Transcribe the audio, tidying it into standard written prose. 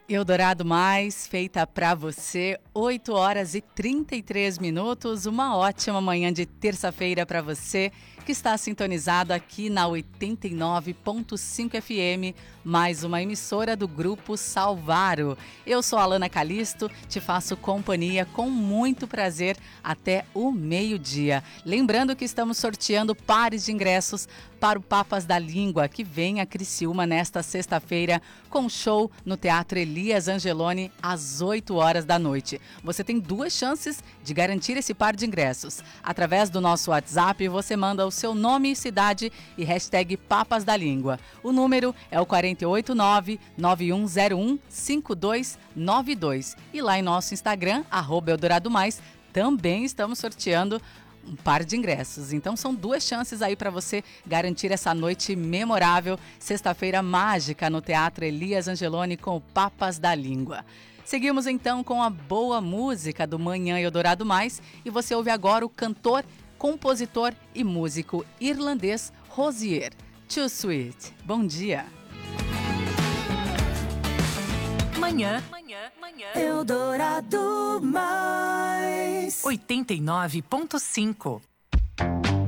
Eldorado Mais, feita pra você, 8 horas e 33 minutos. Uma ótima manhã de terça-feira pra você que está sintonizado aqui na 89.5 FM, mais uma emissora do Grupo Salvaro. Eu sou a Alana Calisto, te faço companhia com muito prazer até o meio-dia. Lembrando que estamos sorteando pares de ingressos para o Papas da Língua, que vem a Criciúma nesta sexta-feira com show no Teatro Elias Angeloni às 8 horas da noite. Você tem duas chances de garantir esse par de ingressos. Através do nosso WhatsApp, você manda o seu nome e cidade e hashtag Papas da Língua. O número é o 489-9101-5292. E lá em nosso Instagram, @EldoradoMais, também estamos sorteando um par de ingressos. Então são duas chances aí para você garantir essa noite memorável, sexta-feira mágica no Teatro Elias Angeloni com o Papas da Língua. Seguimos então com a boa música do Manhã Eldorado Mais e você ouve agora o cantor, compositor e músico irlandês Hozier. Too Sweet. Bom dia. Manhã Eldorado Mais 89.5.